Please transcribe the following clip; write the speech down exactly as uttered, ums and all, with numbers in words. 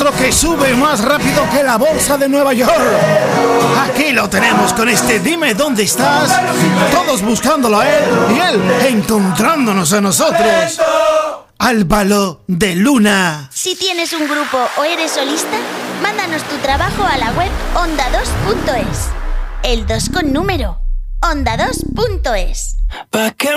otro que sube más rápido que la bolsa de Nueva York. Aquí lo tenemos con este Dime dónde estás. Todos buscándolo a él y él encontrándonos a nosotros. Álvaro de Luna. Si tienes un grupo o eres solista, mándanos tu trabajo a la web onda dos punto es. El dos con número. onda dos punto es.